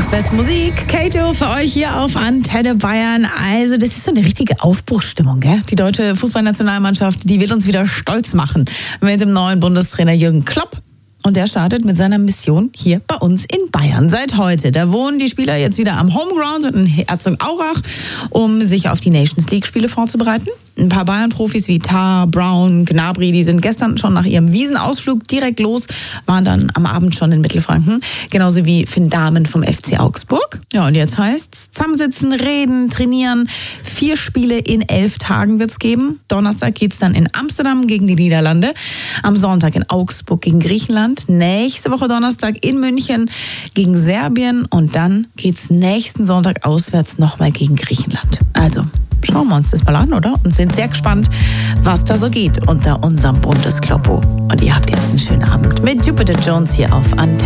Deutschlands beste Musik. Kato für euch hier auf Antenne Bayern. Also das ist so eine richtige Aufbruchsstimmung, gell? Die deutsche Fußballnationalmannschaft, die will uns wieder stolz machen mit dem neuen Bundestrainer Jürgen Klopp. Und der startet mit seiner Mission hier bei uns in Bayern seit heute. Da wohnen die Spieler jetzt wieder am Homeground in Herzogenaurach, um sich auf die Nations League-Spiele vorzubereiten. Ein paar Bayern-Profis wie Tah, Brown, Gnabry, die sind gestern schon nach ihrem Wiesenausflug direkt los, waren dann am Abend schon in Mittelfranken. Genauso wie Finn Dahmen vom FC Augsburg. Ja, und jetzt heißt's zusammensitzen, reden, trainieren. 4 Spiele in 11 Tagen wird's geben. Donnerstag geht's dann in Amsterdam gegen die Niederlande. Am Sonntag in Augsburg gegen Griechenland. Nächste Woche Donnerstag in München gegen Serbien. Und dann geht's nächsten Sonntag auswärts nochmal gegen Griechenland. Also schauen wir uns das mal an, oder? Und sind sehr gespannt, was da so geht unter unserem Bundeskloppo. Und ihr habt jetzt einen schönen Abend mit Jupiter Jones hier auf Antenne.